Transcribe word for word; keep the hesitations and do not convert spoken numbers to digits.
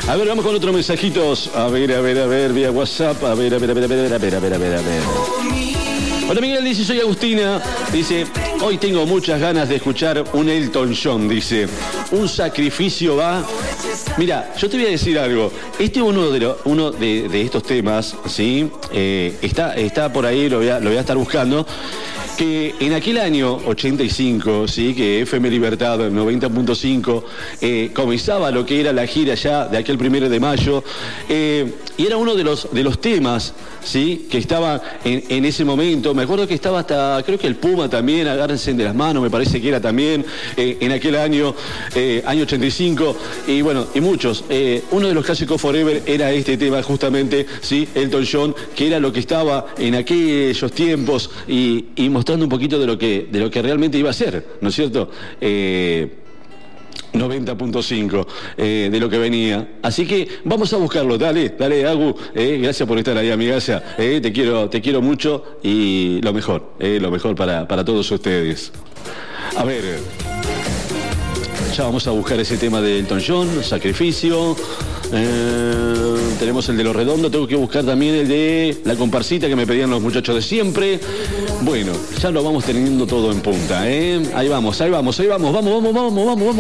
A ver, vamos con otros mensajitos. A ver, a ver, a ver, vía WhatsApp. A ver, a ver, a ver, a ver, a ver, a ver, a ver, a ver. Hola Miguel, dice, soy Agustina. Dice, hoy tengo muchas ganas de escuchar un Elton John. Dice, un sacrificio va. Mira, yo te voy a decir algo. Este es uno de, lo, uno de, de estos temas, ¿sí? Eh, está, está por ahí, lo voy, a, lo voy a estar buscando. Que en aquel año ochenta y cinco, ¿sí? Que F M Libertad noventa punto cinco eh, comenzaba lo que era la gira ya de aquel primero de mayo, eh, y era uno de los, de los temas, ¿sí? Que estaba en, en ese momento. Me acuerdo que estaba hasta, creo que el Puma también, agárrense de las manos, me parece que era también eh, en aquel año, eh, año ochenta y cinco, y bueno, y muchos. Eh, uno de los clásicos Forever era este tema justamente, ¿sí? Elton John, que era lo que estaba en aquellos tiempos y, y mostrando un poquito de lo que, de lo que realmente iba a ser, ¿no es cierto? Eh, noventa punto cinco eh, de lo que venía. Así que vamos a buscarlo. Dale, dale, Agu. Eh, gracias por estar ahí, amigaza. Eh, te quiero, te quiero mucho y lo mejor, eh, lo mejor para, para todos ustedes. A ver, ya vamos a buscar ese tema de Elton John, Sacrificio. Eh, tenemos el de Los Redondos, tengo que buscar también el de La Comparsita que me pedían los muchachos de siempre. Bueno, ya lo vamos teniendo todo en punta, ¿eh? Ahí vamos, ahí vamos, ahí vamos, vamos, vamos, vamos, vamos, vamos.